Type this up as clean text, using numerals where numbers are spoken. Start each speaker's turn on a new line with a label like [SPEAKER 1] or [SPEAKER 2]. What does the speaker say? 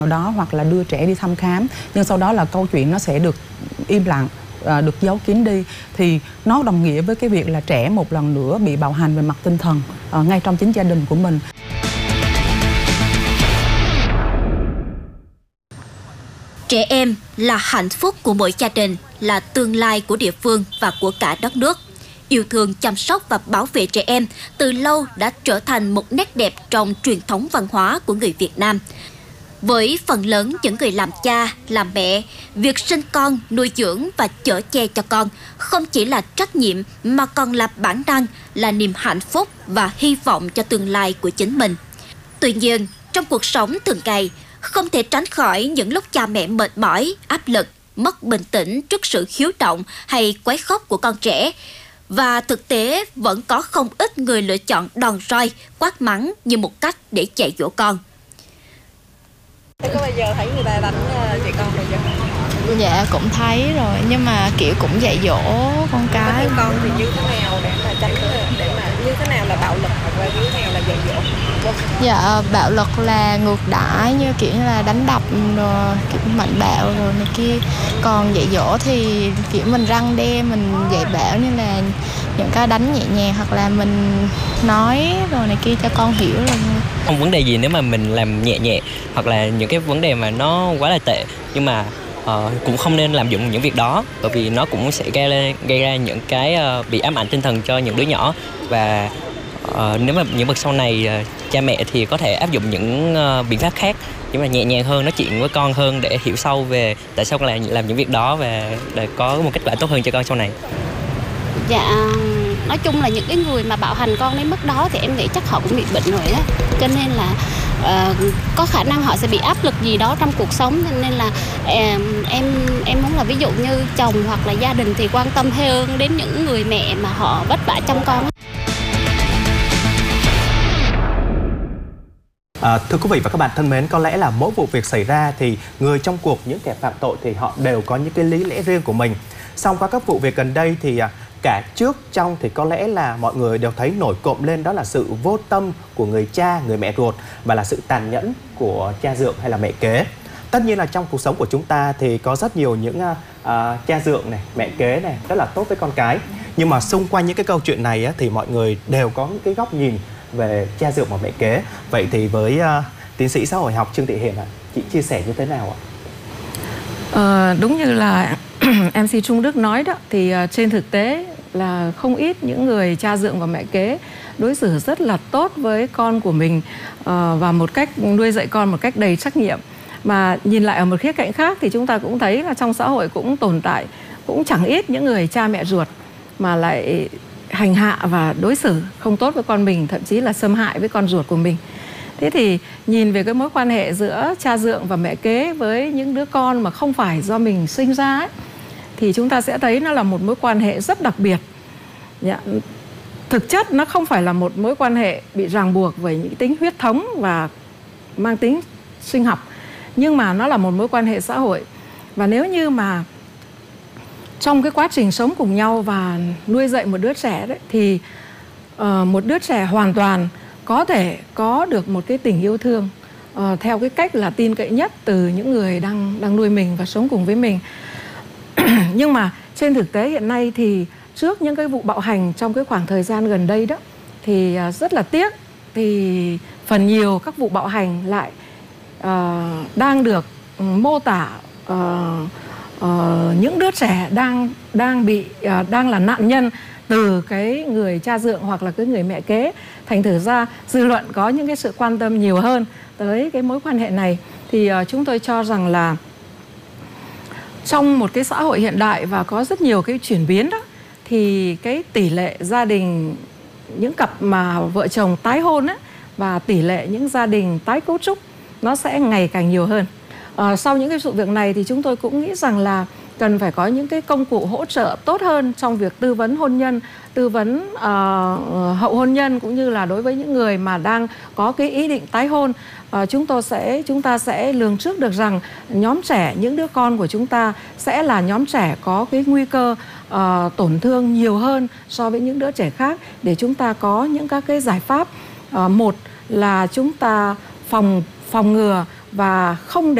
[SPEAKER 1] đó hoặc là đưa trẻ đi thăm khám, nhưng sau đó là câu chuyện nó sẽ được im lặng, được giấu kín đi, thì nó đồng nghĩa với cái việc là trẻ một lần nữa bị bạo hành về mặt tinh thần ngay trong chính gia đình của mình.
[SPEAKER 2] Trẻ em là hạnh phúc của mỗi gia đình, là tương lai của địa phương và của cả đất nước. Yêu thương, chăm sóc và bảo vệ trẻ em từ lâu đã trở thành một nét đẹp trong truyền thống văn hóa của người Việt Nam. Với phần lớn những người làm cha, làm mẹ, việc sinh con, nuôi dưỡng và chở che cho con không chỉ là trách nhiệm mà còn là bản năng, là niềm hạnh phúc và hy vọng cho tương lai của chính mình. Tuy nhiên, trong cuộc sống thường ngày, không thể tránh khỏi những lúc cha mẹ mệt mỏi, áp lực, mất bình tĩnh trước sự hiếu động hay quấy khóc của con trẻ. Và thực tế vẫn có không ít người lựa chọn đòn roi, quát mắng như một cách để dạy dỗ con.
[SPEAKER 3] Thế có bao giờ thấy người ta đánh trẻ con rồi chưa?
[SPEAKER 4] Dạ cũng thấy rồi, nhưng mà kiểu cũng dạy dỗ con cái.
[SPEAKER 3] Con thì như thế nào để mà tránh, để mà như thế nào là bạo lực và như thế nào là dạy dỗ?
[SPEAKER 4] Dạ bạo lực là ngược đãi, như kiểu như là đánh đập rồi kiểu mạnh bạo rồi này kia. Còn dạy dỗ thì kiểu mình răn đe, mình dạy bảo như là những cái đánh nhẹ nhàng hoặc là mình nói rồi này kia cho con hiểu rồi.
[SPEAKER 5] Không vấn đề gì nếu mà mình làm nhẹ nhẹ hoặc là những cái vấn đề mà nó quá là tệ, nhưng mà cũng không nên làm dụng những việc đó, bởi vì nó cũng sẽ gây ra những cái bị ám ảnh tinh thần cho những đứa nhỏ. Và nếu mà những bậc sau này, cha mẹ thì có thể áp dụng những biện pháp khác, nhưng mà nhẹ nhàng hơn, nói chuyện với con hơn để hiểu sâu về tại sao con làm những việc đó và để có một kết quả tốt hơn cho con sau này.
[SPEAKER 6] Dạ, nói chung là những cái người mà bạo hành con đến mức đó thì em nghĩ chắc họ cũng bị bệnh rồi á, cho nên là có khả năng họ sẽ bị áp lực gì đó trong cuộc sống, cho nên là em muốn là ví dụ như chồng hoặc là gia đình thì quan tâm hơn đến những người mẹ mà họ vất vả chăm con.
[SPEAKER 7] Thưa quý vị và các bạn thân mến, có lẽ là mỗi vụ việc xảy ra thì người trong cuộc, những kẻ phạm tội thì họ đều có những cái lý lẽ riêng của mình. Song qua các vụ việc gần đây thì cả trước, trong thì có lẽ là mọi người đều thấy nổi cộm lên đó là sự vô tâm của người cha, người mẹ ruột và là sự tàn nhẫn của cha dượng hay là mẹ kế. Tất nhiên là trong cuộc sống của chúng ta thì có rất nhiều những cha dượng này, mẹ kế này rất là tốt với con cái. Nhưng mà xung quanh những cái câu chuyện này thì mọi người đều có những cái góc nhìn về cha dượng và mẹ kế. Vậy thì với tiến sĩ xã hội học Trương Thị Hiền chị chia sẻ như thế nào ạ?
[SPEAKER 1] Đúng như là MC Trung Đức nói đó, thì trên thực tế là không ít những người cha dượng và mẹ kế đối xử rất là tốt với con của mình và một cách nuôi dạy con một cách đầy trách nhiệm. Mà nhìn lại ở một khía cạnh khác thì chúng ta cũng thấy là trong xã hội cũng tồn tại cũng chẳng ít những người cha mẹ ruột mà lại hành hạ và đối xử không tốt với con mình, thậm chí là xâm hại với con ruột của mình. Thế thì nhìn về cái mối quan hệ giữa cha dượng và mẹ kế với những đứa con mà không phải do mình sinh ra ấy, thì chúng ta sẽ thấy nó là một mối quan hệ rất đặc biệt. Thực chất nó không phải là một mối quan hệ bị ràng buộc với những tính huyết thống và mang tính sinh học, nhưng mà nó là một mối quan hệ xã hội. Và nếu như mà trong cái quá trình sống cùng nhau và nuôi dạy một đứa trẻ đấy, thì một đứa trẻ hoàn toàn có thể có được một cái tình yêu thương theo cái cách là tin cậy nhất từ những người đang nuôi mình và sống cùng với mình. Nhưng mà trên thực tế hiện nay thì trước những cái vụ bạo hành trong cái khoảng thời gian gần đây đó, thì rất là tiếc, thì phần nhiều các vụ bạo hành lại đang được mô tả những đứa trẻ đang là nạn nhân từ cái người cha dượng hoặc là cái người mẹ kế. Thành thử ra dư luận có những cái sự quan tâm nhiều hơn tới cái mối quan hệ này. Thì chúng tôi cho rằng là trong một cái xã hội hiện đại và có rất nhiều cái chuyển biến đó, thì cái tỷ lệ gia đình, những cặp mà vợ chồng tái hôn á, và tỷ lệ những gia đình tái cấu trúc nó sẽ ngày càng nhiều hơn. Sau những cái sự việc này thì chúng tôi cũng nghĩ rằng là cần phải có những cái công cụ hỗ trợ tốt hơn trong việc tư vấn hôn nhân, tư vấn hậu hôn nhân, cũng như là đối với những người mà đang có cái ý định tái hôn. Chúng ta sẽ lường trước được rằng nhóm trẻ, những đứa con của chúng ta sẽ là nhóm trẻ có cái nguy cơ tổn thương nhiều hơn so với những đứa trẻ khác, để chúng ta có những các cái giải pháp. Một là chúng ta phòng ngừa và không để